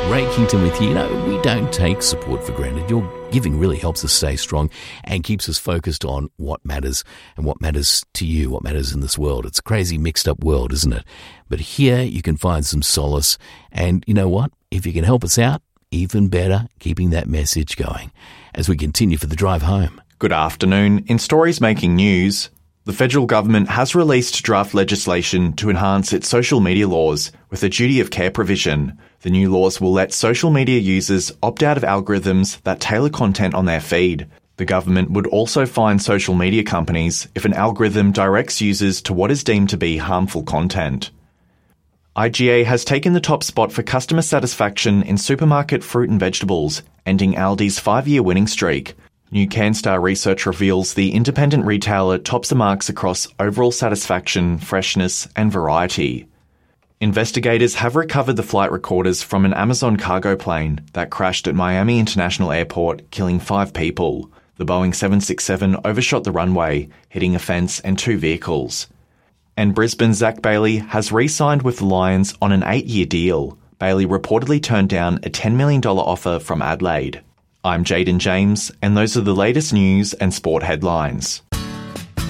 Ray Kington with you. We don't take support for granted. Your giving really helps us stay strong and keeps us focused on what matters and what matters to you, what matters in this world. It's a crazy mixed up world, isn't it? But here you can find some solace. And you know what? If you can help us out, even better, keeping that message going as we continue for the drive home. Good afternoon. In stories making news, the federal government has released draft legislation to enhance its social media laws with a duty of care provision. The new laws will let social media users opt out of algorithms that tailor content on their feed. The government would also fine social media companies if an algorithm directs users to what is deemed to be harmful content. IGA has taken the top spot for customer satisfaction in supermarket fruit and vegetables, ending Aldi's 5-year winning streak. New Canstar research reveals the independent retailer tops the marks across overall satisfaction, freshness, and variety. Investigators have recovered the flight recorders from an Amazon cargo plane that crashed at Miami International Airport, killing 5 people. The Boeing 767 overshot the runway, hitting a fence and 2 vehicles. And Brisbane's Zach Bailey has re-signed with the Lions on an 8-year deal. Bailey reportedly turned down a $10 million offer from Adelaide. I'm Jaden James, and those are the latest news and sport headlines.